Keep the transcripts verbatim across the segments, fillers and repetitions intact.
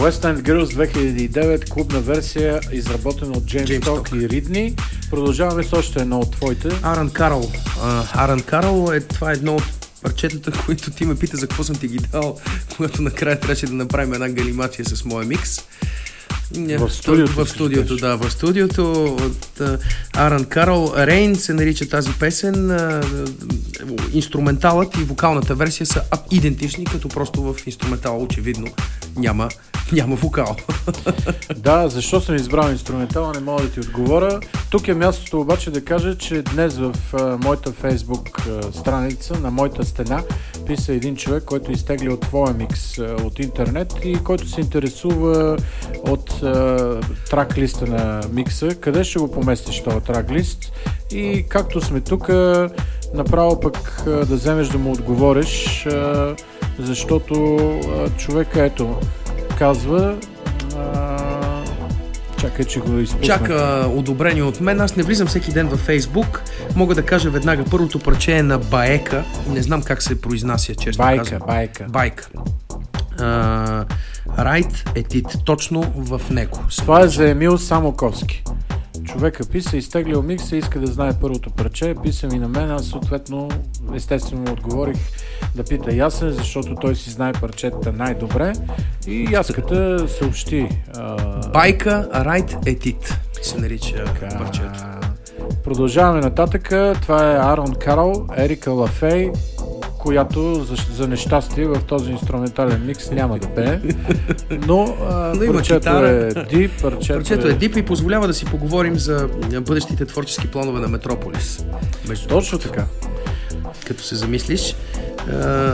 West End Girls две хиляди и девет, клубна версия, изработена от Джеймс Ток и Ридни. Продължаваме с още едно от твоите. Аран Карол. Аран Карол е, това е едно от парчетата, които ти ме пита за какво съм ти ги дал, когато накрая трябваше да направим една галимация с моя микс. В студиото, в студиото да, в студиото от Аран Карол. Рейн се нарича тази песен. Инструменталът и вокалната версия са идентични, като просто в инструментала очевидно няма, няма вокал. Да, защо съм избрал инструментала, не мога да ти отговоря. Тук е мястото обаче да кажа, че днес в а, моята фейсбук а, страница, на моята стена, писа един човек, който изтегли от твоя микс а, от интернет и който се интересува от а, трак-листа на микса. Къде ще го поместиш този трак-лист? И както сме тук, направо пък а, да вземеш да му отговориш, а, защото а, човека ето казва... А, чакай, че го изпуснах. Чака одобрение от мен. Аз не влизам всеки ден във Фейсбук. Мога да кажа веднага, първото парче е на Баека. Не знам как се произнася, честно Байка, казвам. Байка. Байка. Uh, Right етит. Точно в него. Това е за Емил Самоковски. Човека писа, изтеглил микса, иска да знае първото парче, писа ми на мен, аз съответно естествено му отговорих да пита Ясен, защото той си знае парчета най-добре и Яската съобщи. А... Байка Right етит се нарича така, парчето. Продължаваме нататък. Това е Аран Карол, Ерика Лафей, която за, за нещастие в този инструментален микс няма да пее, но, а, но парчето е дип. Парчето, парчето е... е дип и позволява да си поговорим за бъдещите творчески планове на Метрополис. Между Точно така. Като се замислиш. А...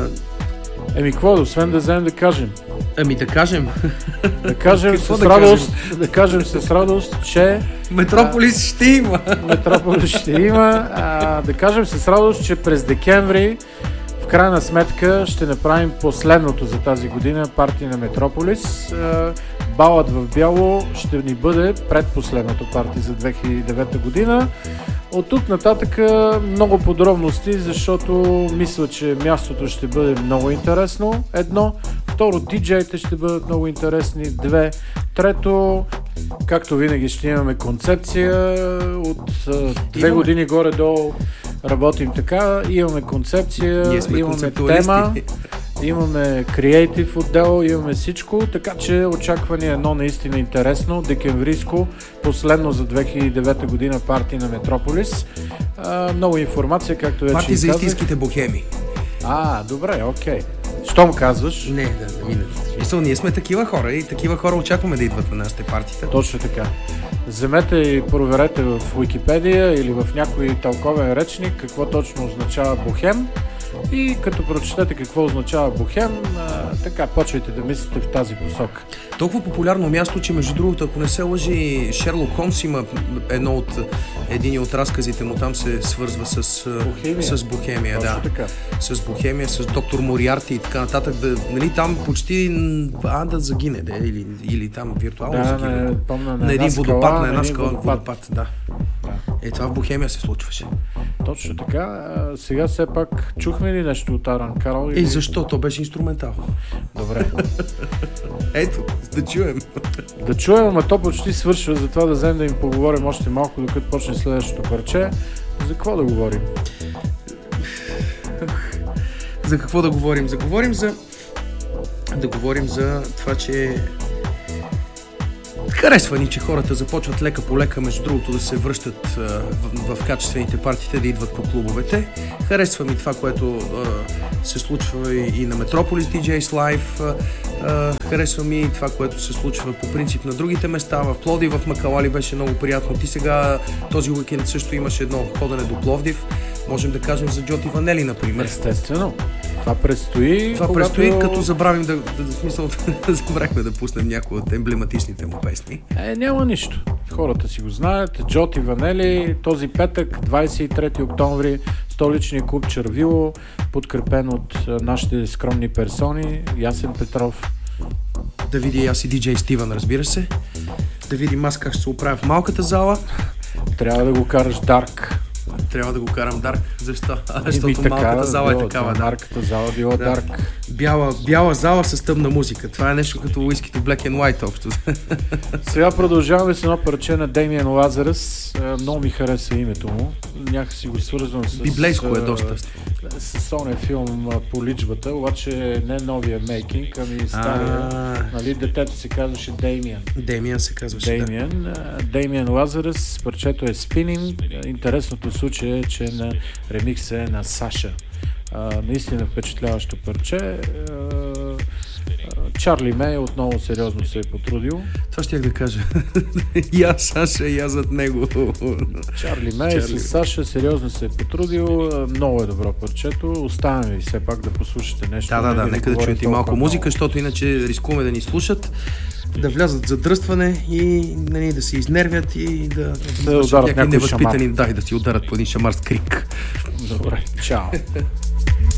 Еми, какво, освен да вземем да кажем? Ами да кажем. Да кажем с да радост, кажем? да кажем с радост, че Метрополис а, ще има. Метрополис ще има. А, да кажем с радост, че през декември в крайна сметка ще направим последното за тази година партия на Метрополис. Балът в бяло ще ни бъде предпоследното партия за две хиляди и девета година. От тук нататък много подробности, защото мисля, че мястото ще бъде много интересно. Едно. Второ, диджеите ще бъдат много интересни. Две. Трето, както винаги ще имаме концепция. От две имаме. години горе-долу работим така. Имаме концепция, имаме тема. Имаме креатив отдел, имаме всичко, така че очакване е едно наистина интересно, декемврийско, последно за две хиляди и девета година партия на Метрополис. А, много информация, както вече партия за истинските бохеми. А, добре, окей. Щом казваш? Не, да, да мине. Мисъл, ние сме такива хора и такива хора очакваме да идват на нашите партиите. Точно така. Вземете и проверете в Уикипедия или в някой тълковен речник какво точно означава бохем. И като прочетете какво означава бохем, а, така почвайте да мислите в тази посока. Толкова популярно място, че между другото, ако не се лъжи, Шерлок Холмс има едно от, един от разказите му там се свързва с Бохемия. С Бохемия, да. Така. С Бохемия, с доктор Мориарти и така нататък. Да, нали, там почти а, да загине, да, или, или там виртуално да, загине. Не, помня, на, на един водопад, на една скала, водопад. водопад, да. да. Е, това в Бохемия се случваше. Точно така. А, сега все пак чухме ли нещо от Аран Карол? Или... Е, защо? То беше инструментал. Добре. Ето, да чуем. Да чуем, ама то почти свършва, затова да вземем да им поговорим още малко, докато почне следващото парче. За какво да говорим? За какво да говорим? За говорим за... Да говорим за това, че... Харесва ни, че хората започват лека по лека, между другото, да се връщат а, в, в качествените партиите, да идват по клубовете. Харесва ми това, което а, се случва и, и на Metropolis ди джейс Live. А, харесва ми и това, което се случва по принцип на другите места. В Пловдив, в Макалали беше много приятно. Ти сега този уикенд също имаш едно ходене до Пловдив. Можем да кажем за Джоти Ванели, например. Естествено. Това предстои. Това когато... предстои, като забравим да, да, да смисъл, забравихме да пуснем някои от емблематичните му песни. Е, няма нищо. Хората си го знаят. Джоти Ванели, този петък, двадесет и трети октомври, столичния клуб Червило, подкрепен от нашите скромни персони, Ясен Петров. Да види аз и диджей Стивън, разбира се. Да видим аз как ще се оправя в малката зала. Трябва да го караш дарк. Трябва да го карам Дарк. Защо? И Защото така, малката зала било, е такава. да, Да. малката зала била Да. Дарк. Бяла, бяла зала с тъмна музика. Това е нещо като уискито Black and White общо. Сега продължаваме с едно парче на Damien Lazarus. Много ми хареса името му. Някакси го свързвам с... Библейско е доста. С ония филм по личбата, обаче не новия мейкинг, ами стария. А, Нали, детето се казваше Деймиан. Демиан се казваше. Да. Деймиан. Деймиан Лазарус, парчето е Spinning. Интересното случай е, че на ремикса е на Саша. А, наистина впечатляващо парче. А, Чарли Мей отново сериозно се е потрудил. Това ще я да кажа. И аз, Саша, и аз зад него. Чарли Мей Чарли. с Саша сериозно се е потрудил. Много е добро парчето. Оставаме ви все пак да послушате нещо. Да, да, да, не ви нека да говорим чуете и малко толкова музика, много. защото иначе рискуваме да ни слушат, да влязат за дръстване и нали, да се изнервят и да ударят някакви някой невъзпитани, шамар. да, и да си ударят по един шамар с крик. Добре, чао.